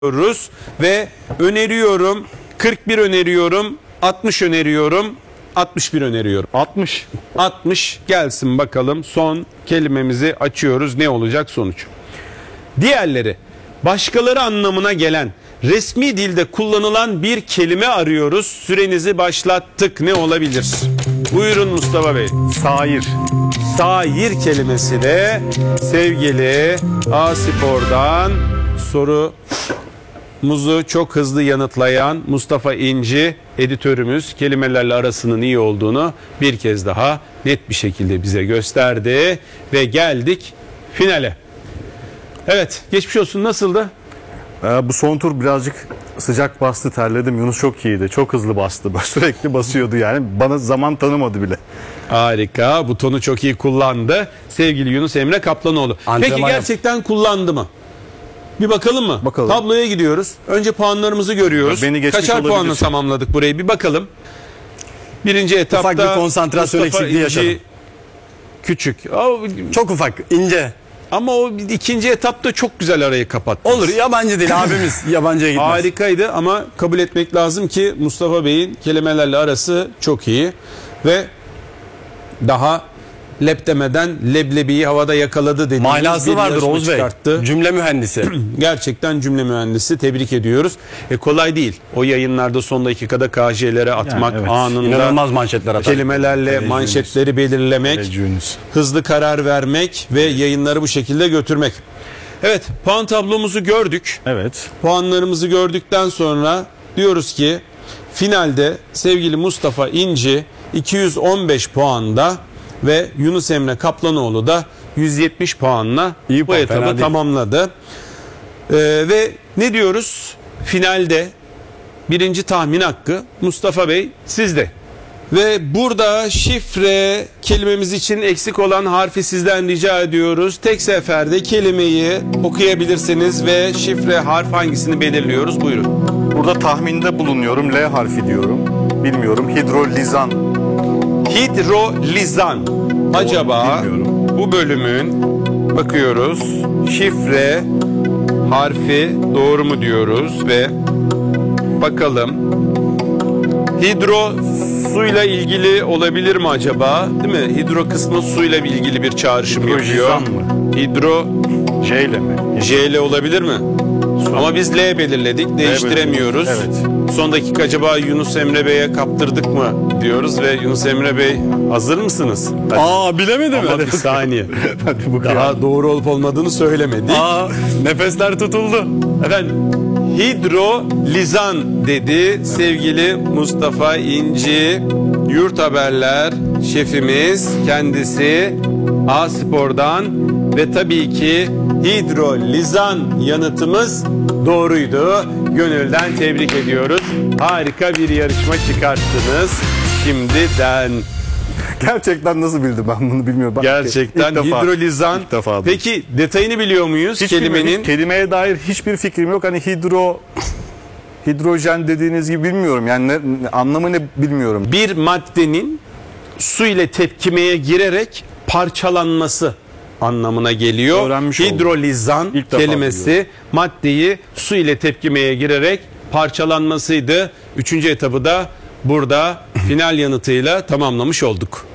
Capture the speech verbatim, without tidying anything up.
Rus ve öneriyorum, kırk bir öneriyorum, altmış öneriyorum, altmış bir öneriyorum. altmış. altmış gelsin bakalım. Son kelimemizi açıyoruz. Ne olacak sonuç? Diğerleri başkaları anlamına gelen resmi dilde kullanılan bir kelime arıyoruz. Sürenizi başlattık. Ne olabilir? Buyurun Mustafa Bey. Sair. Sair kelimesi de sevgili A Spor'dan soru muzu çok hızlı yanıtlayan Mustafa İnci editörümüz kelimelerle arasının iyi olduğunu bir kez daha net bir şekilde bize gösterdi ve geldik finale. Evet, geçmiş olsun, nasıldı? Ee, bu son tur birazcık sıcak bastı, terledim. Yunus çok iyiydi. Çok hızlı bastı. Sürekli basıyordu yani. Bana zaman tanımadı bile. Harika, butonu çok iyi kullandı sevgili Yunus Emre Kaplanoğlu. Antrenman Peki gerçekten kullandı mı? Bir bakalım mı? Bakalım. Tabloya gidiyoruz. Önce puanlarımızı görüyoruz. Beni geçmiş Kaçar puanla olabilir. tamamladık burayı, bir bakalım. Birinci etapta Ufak bir konsantrasyon Mustafa eksikliği İnci yaşadım. küçük. O, Çok ufak, ince. ama o ikinci etapta çok güzel arayı kapattı. Olur, yabancı değil abimiz. Yabancıya gitmez. Harikaydı ama kabul etmek lazım ki Mustafa Bey'in kelimelerle arası çok iyi ve daha lep demeden leblebiyi havada yakaladı dediğimiz Mahlası bir vardır yarışma Oğuz Bey. çıkarttı. Cümle mühendisi. Gerçekten cümle mühendisi, tebrik ediyoruz. E, kolay değil. O yayınlarda son dakikada K J'lere atmak, evet. anında İnanılmaz manşetler atar. kelimelerle Kaleci manşetleri belirlemek, Kaleci Yunus. hızlı karar vermek ve yayınları bu şekilde götürmek. Evet, puan tablomuzu gördük. Evet. Puanlarımızı gördükten sonra diyoruz ki finalde sevgili Mustafa İnci iki yüz on beş puanda ve Yunus Emre Kaplanoğlu da yüz yetmiş puanla İyi bu puan, fena etabı değil. tamamladı. Ee, ve ne diyoruz? Finalde birinci tahmin hakkı Mustafa Bey sizde. Ve burada şifre kelimemiz için eksik olan harfi sizden rica ediyoruz. Tek seferde kelimeyi okuyabilirsiniz ve şifre harf hangisini belirliyoruz? Buyurun. Burada tahminde bulunuyorum. L harfi diyorum. Bilmiyorum. Hidrolizan. Hidrolizan. Acaba bilmiyorum. bu bölümün bakıyoruz şifre harfi doğru mu diyoruz ve bakalım. Hidro suyla ilgili olabilir mi acaba? Değil mi? Hidro kısmı suyla ilgili bir çağrışım yapıyor. Hidrolizan mı? Hidro J ile mi? J ile olabilir mi? Ama biz L belirledik. Değiştiremiyoruz. belirledik, Son dakika acaba Yunus Emre Bey'e kaptırdık mı diyoruz ve Yunus Emre Bey hazır mısınız? Aa, bilemedim. Ama bir saniye. Hadi bu Daha doğru olup olmadığını söylemedi. Aa, nefesler tutuldu. Efendim, hidrolizan dedi sevgili Mustafa İnci. Yurt Haberler şefimiz kendisi A Spor'dan ve tabii ki hidrolizan yanıtımız doğruydu. Gönülden tebrik ediyoruz. Harika bir yarışma çıkarttınız şimdiden. Gerçekten nasıl bildim ben bunu bilmiyorum. Bak, Gerçekten ilk defa- hidrolizan. ilk defa duydum. Peki detayını biliyor muyuz Hiç kelimenin? bilmiyorum. Kelimeye dair hiçbir fikrim yok. Hani hidro hidrojen dediğiniz gibi bilmiyorum. Yani ne, ne- anlamı ne bilmiyorum. Bir maddenin su ile tepkimeye girerek parçalanması anlamına geliyor. Öğrenmiş oldum. Hidrolizan İlk defa kelimesi duyuyorum. maddeyi su ile tepkimeye girerek parçalanmasıydı. Üçüncü etabı da burada final yanıtıyla tamamlamış olduk.